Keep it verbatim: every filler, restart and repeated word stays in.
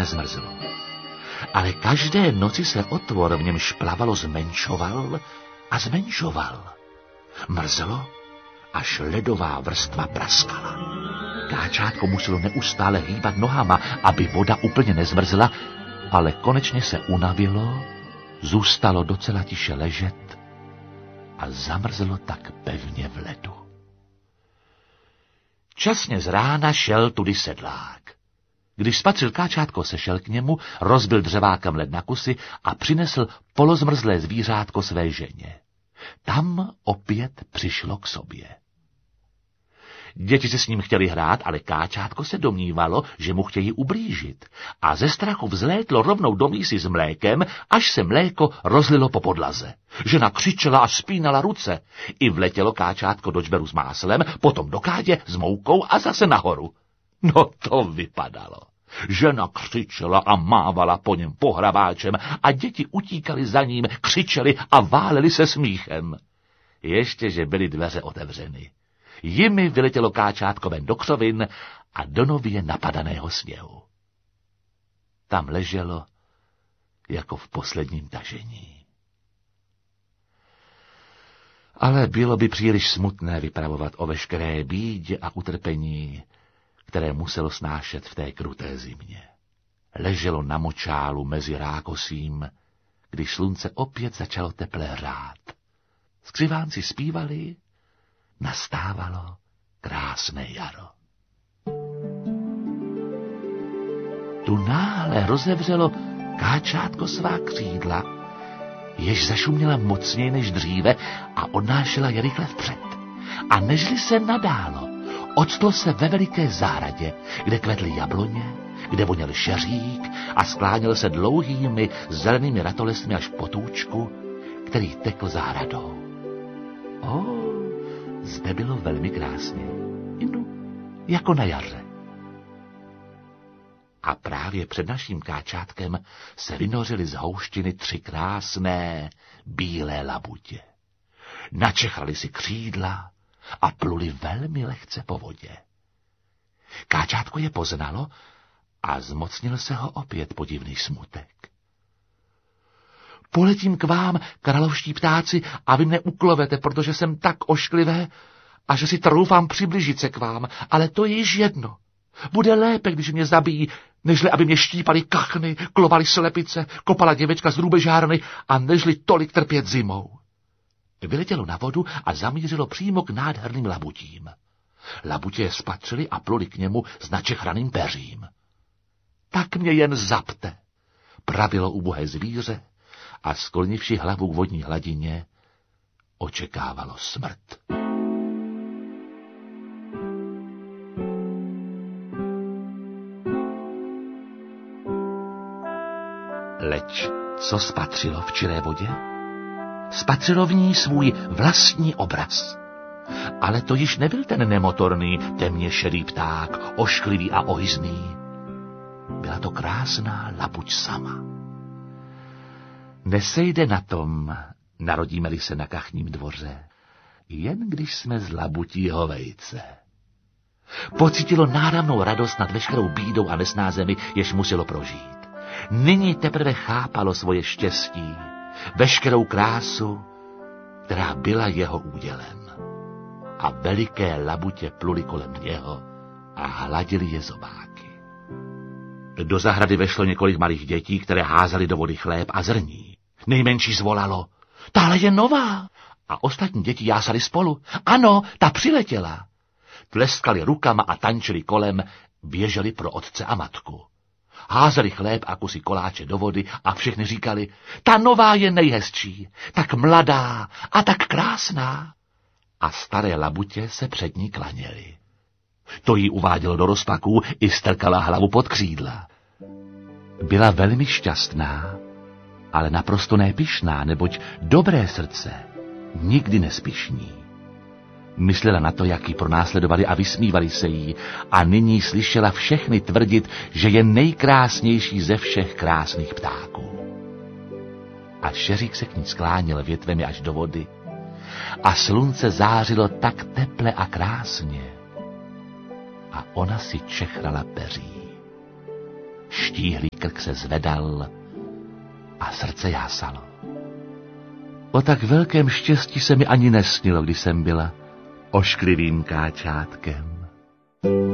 nezmrzlo. Ale každé noci se otvor, v němž plavalo, zmenšoval a zmenšoval. Mrzlo, až ledová vrstva praskala. Káčátko muselo neustále hýbat nohama, aby voda úplně nezmrzla, ale konečně se unavilo, zůstalo docela tiše ležet a zamrzlo tak pevně v ledu. Časně z rána šel tudy sedlák. Když spatřil káčátko, sešel k němu, rozbil dřevákem led na kusy a přinesl polozmrzlé zvířátko své ženě. Tam opět přišlo k sobě. Děti se s ním chtěli hrát, ale káčátko se domnívalo, že mu chtějí ublížit a ze strachu vzlétlo rovnou do mísy s mlékem, až se mléko rozlilo po podlaze. Žena křičela a spínala ruce. I vletělo káčátko do čberu s máslem, potom do kádě s moukou a zase nahoru. No to vypadalo. Žena křičela a mávala po něm pohrabáčem a děti utíkali za ním, křičeli a váleli se smíchem. Ještě, že byly dveře otevřeny. Jimi vyletělo káčátko ven do křovin a do nově napadaného sněhu. Tam leželo jako v posledním tažení. Ale bylo by příliš smutné vypravovat o veškeré bídě a utrpení, které muselo snášet v té kruté zimě. Leželo na močálu mezi rákosím, když slunce opět začalo teple hřát. Skřivánci zpívali, nastávalo krásné jaro. Tu náhle rozevřelo káčátko svá křídla, jež zašuměla mocněji než dříve a odnášela je rychle vpřed. A nežli se nadálo, octlo se ve veliké zahradě, kde kvetly jabloně, kde voněl šeřík a skláněl se dlouhými zelenými ratolestmi až po tůčku, který tekl zahradou. O, zde bylo velmi krásně, inu, jako na jaře. A právě před naším káčátkem se vynořily z houštiny tři krásné bílé labutě. Načechali si křídla a pluli velmi lehce po vodě. Káčátko je poznalo a zmocnil se ho opět podivný smutek. Poletím k vám, královští ptáci, a vy mne uklovete, protože jsem tak ošklivé a že si troufám přiblížit se k vám, ale to je již jedno. Bude lépe, když mě zabijí, nežli aby mě štípali kachny, klovali slepice, kopala děvečka z drůbežárny a nežli tolik trpět zimou. Vyletělo na vodu a zamířilo přímo k nádherným labutím. Labutě je spatřili a pluli k němu s načechraným peřím. Tak mě jen zapte, pravilo ubohé zvíře a sklonivši hlavu k vodní hladině očekávalo smrt. Leč co spatřilo v čiré vodě? Spatřilo v ní svůj vlastní obraz. Ale to již nebyl ten nemotorný, temně šedý pták, ošklivý a ohyzný. Byla to krásná labuť sama. Nesejde na tom, narodíme-li se na kachním dvoře, jen když jsme z labutího vejce. Pocítilo náramnou radost nad veškerou bídou a nesnázemi, jež muselo prožít. Nyní teprve chápalo svoje štěstí, veškerou krásu, která byla jeho údělem. A veliké labutě pluli kolem něho a hladili je zobáky. Do zahrady vešlo několik malých dětí, které házely do vody chléb a zrní. Nejmenší zvolalo, tahle je nová. A ostatní děti jásali spolu. Ano, ta přiletěla. Tleskali rukama a tančili kolem, běželi pro otce a matku. Házeli chléb a kusy koláče do vody a všechny říkali, ta nová je nejhezčí, tak mladá a tak krásná. A staré labutě se před ní klaněly. To jí uvádělo do rozpaků i strkala hlavu pod křídla. Byla velmi šťastná, ale naprosto nepyšná, neboť dobré srdce nikdy nespišní. Myslela na to, jak ji pronásledovali a vysmívali se jí, a nyní slyšela všechny tvrdit, že je nejkrásnější ze všech krásných ptáků. A šeřík se k ní skláněl větvemi až do vody a slunce zářilo tak teple a krásně a ona si čechrala peří. štíhlý krk se zvedal a srdce jásalo. O tak velkém štěstí se mi ani nesnilo, když jsem byla ošklivým káčátkem.